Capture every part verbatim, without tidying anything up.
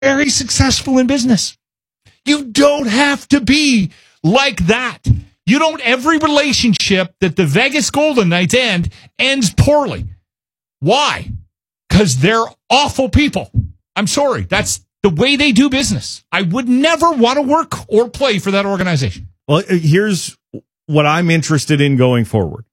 very successful in business. You don't have to be like that. You don't, every relationship that the Vegas Golden Knights end ends poorly. Why? Because they're awful people. I'm sorry. That's the way they do business. I would never want to work or play for that organization. Well, here's what I'm interested in going forward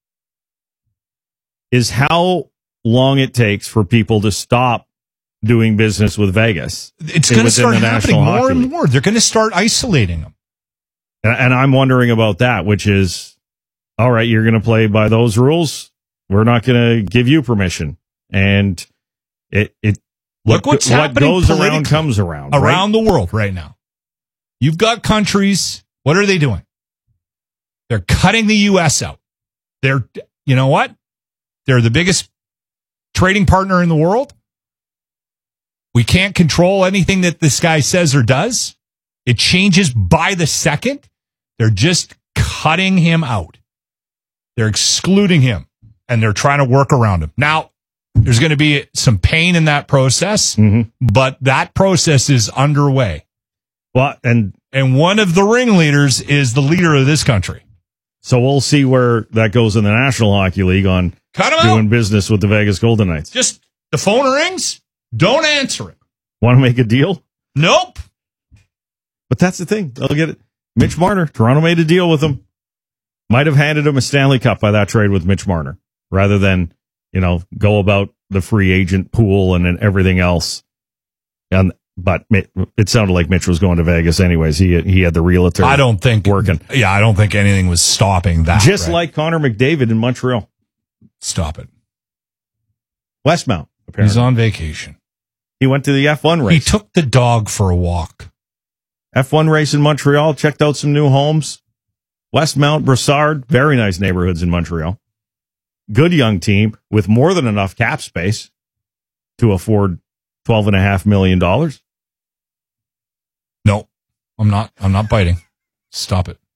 is how long it takes for people to stop doing business with Vegas. It's going to start happening more and more. They're going to start isolating them. And, and I'm wondering about that, which is, all right, you're going to play by those rules. We're not going to give you permission. And it, it, look what, what's what happening goes around comes around. Around right? the world right now. You've got countries. What are they doing? They're cutting the U S out. They're, you know what? They're the biggest trading partner in the world. We can't control anything that this guy says or does. It changes by the second. They're just cutting him out. They're excluding him, and they're trying to work around him. Now, there's going to be some pain in that process, mm-hmm. but that process is underway. Well, and and one of the ringleaders is the leader of this country. So we'll see where that goes in the National Hockey League on Cut him doing out. business with the Vegas Golden Knights. Just the phone rings, don't answer it. Want to make a deal? Nope. But that's the thing. They'll get it. Mitch Marner, Toronto made a deal with him. Might have handed him a Stanley Cup by that trade with Mitch Marner, rather than, you know, go about the free agent pool and then everything else. And but it sounded like Mitch was going to Vegas anyways. He he had the realtor. I don't think working. Yeah, I don't think anything was stopping that. Just right? like Connor McDavid in Montreal. Stop it. Westmount. Apparently. He's on vacation. He went to the F one race. He took the dog for a walk. F one race in Montreal. Checked out some new homes. Westmount, Brossard, very nice neighborhoods in Montreal. Good young team with more than enough cap space to afford twelve and a half million dollars. No, I'm not. I'm not biting. Stop it.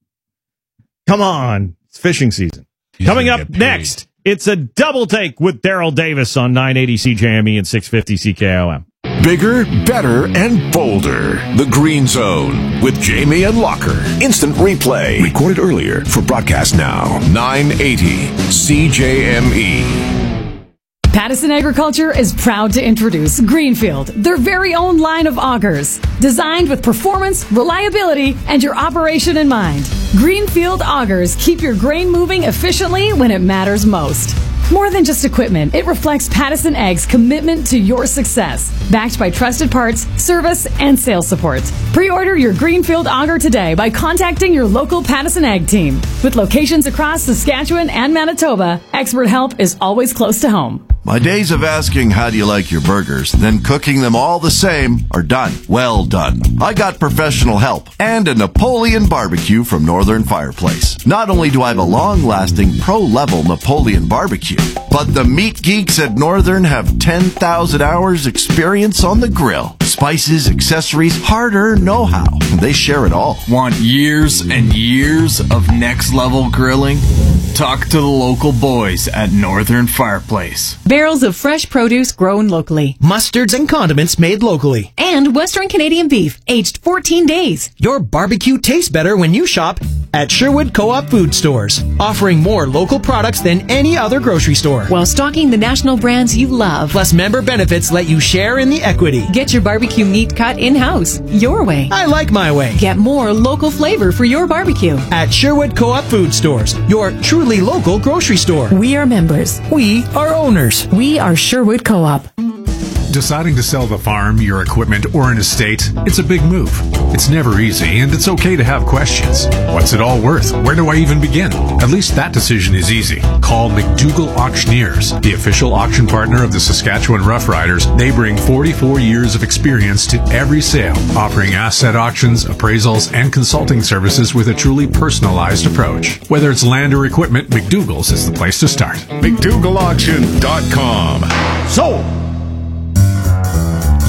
Come on. It's fishing season. He's Coming up next, it's a double take with Daryl Davis on nine eighty C J M E and six fifty C K O M. Bigger, better, and bolder. The Green Zone with Jamie and Locker. Instant replay. Recorded earlier for broadcast now. nine eighty C J M E. Pattison Agriculture is proud to introduce Greenfield, their very own line of augers. Designed with performance, reliability, and your operation in mind. Greenfield augers keep your grain moving efficiently when it matters most. More than just equipment, it reflects Pattison Ag's commitment to your success. Backed by trusted parts, service, and sales support. Pre-order your Greenfield auger today by contacting your local Pattison Ag team. With locations across Saskatchewan and Manitoba, expert help is always close to home. My days of asking how do you like your burgers, then cooking them all the same, are done. Well done. I got professional help and a Napoleon barbecue from Northern Fireplace. Not only do I have a long-lasting pro-level Napoleon barbecue, but the meat geeks at Northern have ten thousand hours experience on the grill. Spices, accessories, hard-earned know-how. They share it all. Want years and years of next-level grilling? Talk to the local boys at Northern Fireplace. Barrels of fresh produce grown locally. Mustards and condiments made locally. And Western Canadian beef, aged fourteen days. Your barbecue tastes better when you shop at Sherwood Co-op Food Stores, offering more local products than any other grocery store. While stocking the national brands you love. Plus, member benefits let you share in the equity. Get your barbecue meat cut in-house, your way. I like my way. Get more local flavor for your barbecue. At Sherwood Co-op Food Stores, your truly local grocery store. We are members. We are owners. We are Sherwood Co-op. Deciding to sell the farm, your equipment, or an estate, it's a big move. It's never easy, and it's okay to have questions. What's it all worth? Where do I even begin? At least that decision is easy. Call McDougall Auctioneers, the official auction partner of the Saskatchewan Roughriders. They bring forty-four years of experience to every sale, offering asset auctions, appraisals, and consulting services with a truly personalized approach. Whether it's land or equipment, McDougall's is the place to start. McDougall Auction dot com. Sold!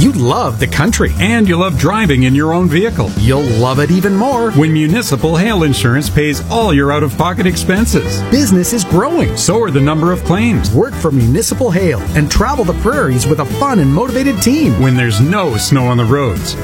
You love the country. And you love driving in your own vehicle. You'll love it even more when Municipal Hail Insurance pays all your out-of-pocket expenses. Business is growing. So are the number of claims. Work for Municipal Hail and travel the prairies with a fun and motivated team. When there's no snow on the roads.